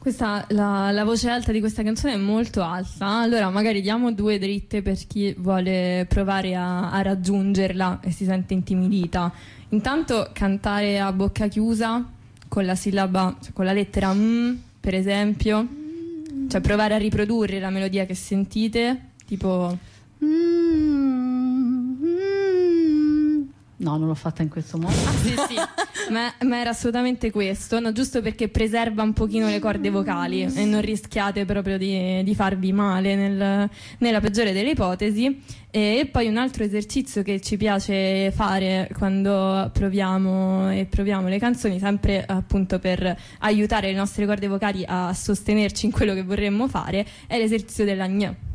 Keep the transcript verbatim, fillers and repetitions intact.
Questa, la, la voce alta di questa canzone è molto alta, allora magari diamo due dritte per chi vuole provare a, a raggiungerla e si sente intimidita. Intanto cantare a bocca chiusa con la sillaba, cioè con la lettera M, per esempio, cioè provare a riprodurre la melodia che sentite, tipo... No, non l'ho fatta in questo modo. Ah, sì, sì, ma, ma era assolutamente questo, no? Giusto perché preserva un pochino le corde vocali e non rischiate proprio di, di farvi male nel, nella peggiore delle ipotesi. E, e poi un altro esercizio che ci piace fare quando proviamo e proviamo le canzoni, sempre appunto per aiutare le nostre corde vocali a sostenerci in quello che vorremmo fare, è l'esercizio della gne.